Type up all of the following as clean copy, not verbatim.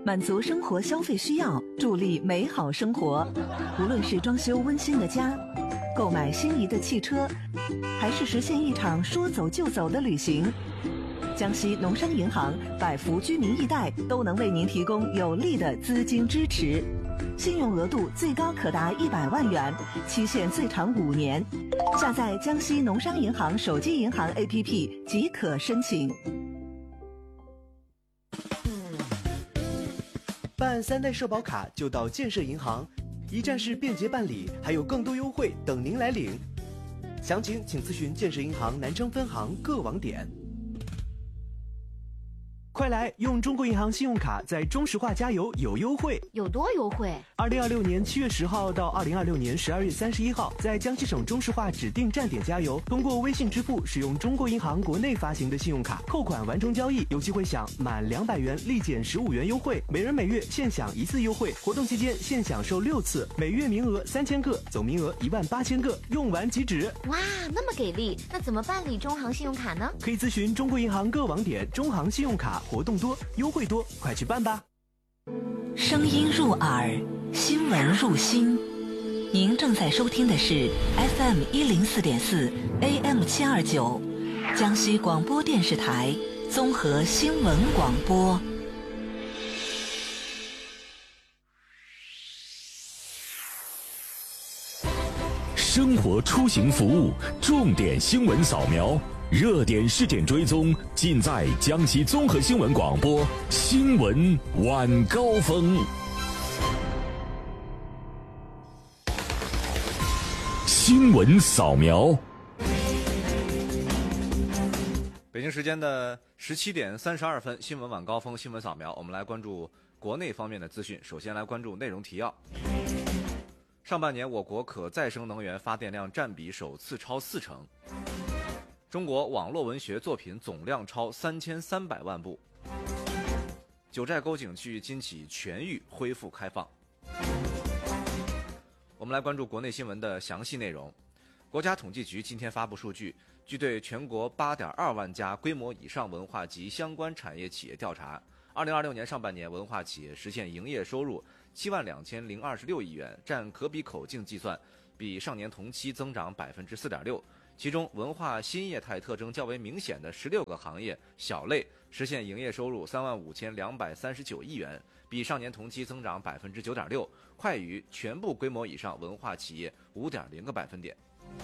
满足生活消费需要，助力美好生活。无论是装修温馨的家，购买心仪的汽车，还是实现一场说走就走的旅行，江西农商银行百福居民易贷都能为您提供有力的资金支持，信用额度最高可达100万元，期限最长5年。下载江西农商银行手机银行 APP 即可申请。 办3代社保卡就到建设银行，一站式便捷办理，还有更多优惠等您来领。详情请咨询建设银行南昌分行各网点。快来用中国银行信用卡在中石化加油有优惠， 有多优惠 ？2026年7月10号到2026年12月31号，在江西省中石化指定站点加油，通过微信支付使用中国银行国内发行的信用卡扣款完成交易，有机会享满200元立减15元优惠，每人每月限享1次优惠。活动期间限享受6次，每月名额3000个，总名额18000个，用完即止。 哇，那么给力！那怎么办理中行信用卡呢？ 可以咨询中国银行各网点，中行信用卡活动多，优惠多，快去办吧！ 声音入耳，新闻入心。您正在收听的是 FM 104.4 AM 729，江西广播电视台综合新闻广播。 生活出行服务重点新闻扫描，热点事件追踪，尽在江西综合新闻广播新闻晚高峰。新闻扫描。 北京时间的17点32分，新闻晚高峰新闻扫描，我们来关注国内方面的资讯。首先来关注内容提要。上半年我国可再生能源发电量占比首次超40%。中国网络文学作品总量超3300万部。九寨沟景区今起全域恢复开放。我们来关注国内新闻的详细内容。国家统计局今天发布数据，据对全国8.2万家规模以上文化及相关产业企业调查，2026年上半年文化企业实现营业收入72026亿元，占可比口径计算比上年同期增长4.6%。其中文化新业态特征较为明显的16个行业小类实现营业收入35239亿元，比上年同期增长9.6%，快于全部规模以上文化企业5.0个百分点。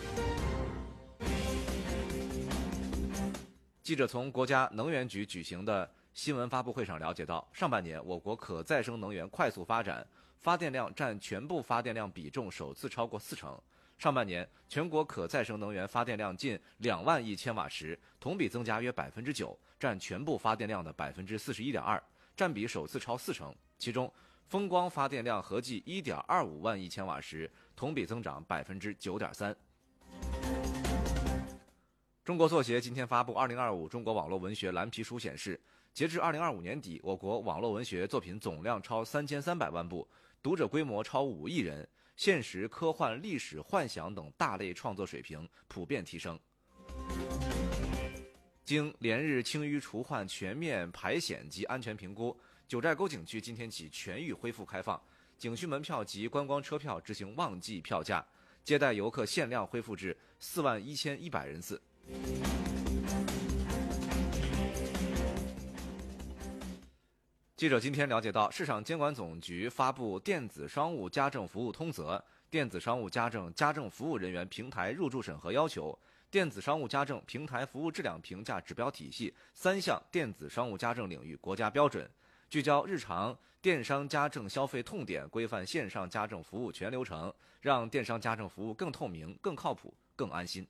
记者从国家能源局举行的新闻发布会上了解到，上半年我国可再生能源快速发展，发电量占全部发电量比重首次超过40%。上半年全国可再生能源发电量近2万亿千瓦时，同比增加约9%，占全部发电量的41.2%，占比首次超40%。其中风光发电量合计1.25万亿千瓦时，同比增长9.3%。中国作协今天发布2025中国网络文学蓝皮书显示，截至2025年底，我国网络文学作品总量超3300万部，读者规模超5亿人，现实、科幻、历史、幻想等大类创作水平普遍提升。经连日清淤除患全面排险及安全评估，九寨沟景区今天起全域恢复开放，景区门票及观光车票执行旺季票价，接待游客限量恢复至41100人次。记者今天了解到，市场监管总局发布电子商务家政服务通则，电子商务家政服务人员平台入驻审核要求，电子商务家政平台服务质量评价指标体系3项电子商务家政领域国家标准，聚焦日常电商家政消费痛点，规范线上家政服务全流程，让电商家政服务更透明、更靠谱、更安心。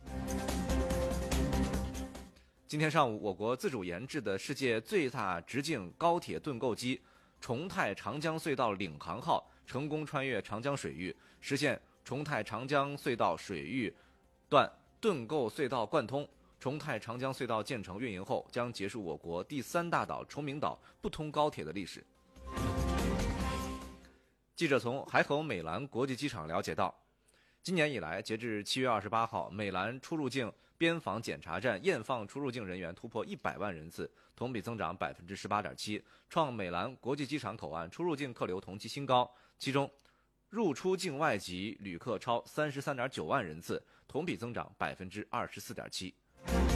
今天上午，我国自主研制的世界最大直径高铁盾构机重泰长江隧道领航号成功穿越长江水域，实现重泰长江隧道水域段盾构隧道贯通。重泰长江隧道建成运营后，将结束我国第3大岛崇明岛不通高铁的历史。记者从海口美兰国际机场了解到，今年以来，截至7月28号，美兰出入境边防检查站验放出入境人员突破100万人次，同比增长18.7%，创美兰国际机场口岸出入境客流同期新高。其中，入出境外籍旅客超33.9万人次，同比增长24.7%。